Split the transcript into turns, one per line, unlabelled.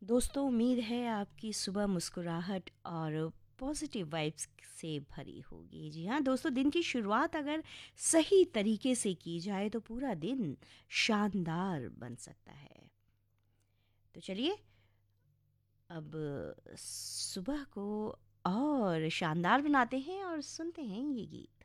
दोस्तों, उम्मीद है आपकी सुबह मुस्कुराहट और पॉजिटिव वाइब्स से भरी होगी। जी हाँ दोस्तों, दिन की शुरुआत अगर सही तरीके से की जाए तो पूरा दिन शानदार बन सकता है। तो चलिए अब सुबह को और शानदार बनाते हैं और सुनते हैं ये गीत।